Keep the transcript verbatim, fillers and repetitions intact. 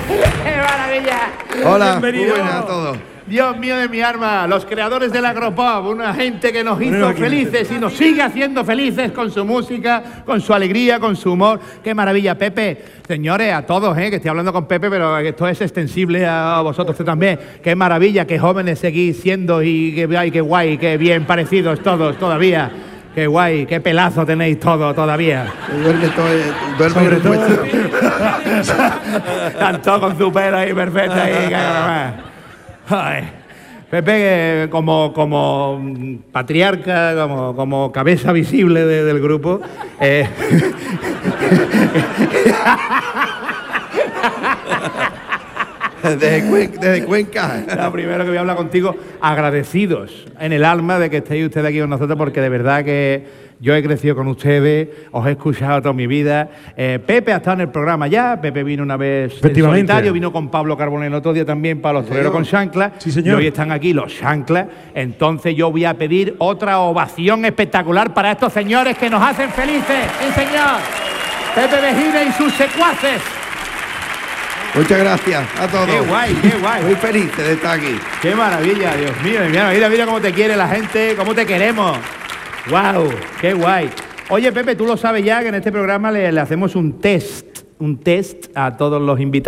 ¡Qué maravilla! Hola, bienvenido. buenas a todos. Dios mío de mi alma, los creadores del agropop, una gente que nos hizo felices y nos sigue haciendo felices con su música, con su alegría, con su humor. ¡Qué maravilla, Pepe! Señores, a todos, ¿eh? Que estoy hablando con Pepe, pero esto es extensible a vosotros también. ¡Qué maravilla, qué jóvenes seguís siendo y qué, ay, qué guay, qué bien parecidos todos todavía! ¡Qué guay, qué pelazo tenéis todo todavía! Duerme todo, duerme Sobre todo, puesto. están todos con su pelo ahí perfecto ahí. Ay, Pepe, como, como patriarca, como, como cabeza visible de, del grupo, eh, Desde Cuenca, desde Cuenca. lo primero que voy a hablar contigo, agradecidos en el alma de que estéis ustedes aquí con nosotros, porque de verdad que yo he crecido con ustedes, os he escuchado toda mi vida. Eh, Pepe ha estado en el programa ya, Pepe vino una vez en solitario, vino con Pablo Carbonell el otro día también para los toreros con chancla. Sí, señor. Y hoy están aquí los chanclas. Entonces yo voy a pedir otra ovación espectacular para estos señores que nos hacen felices. ¡Sí, señor! Pepe Vejina y sus secuaces. Muchas gracias a todos. ¡Qué guay, qué guay! Muy feliz de estar aquí. ¡Qué maravilla, Dios mío! Mira, mira, mira cómo te quiere la gente, cómo te queremos. ¡Guau! ¡Qué guay! Oye, Pepe, tú lo sabes ya que en este programa le, le hacemos un test, un test a todos los invitados.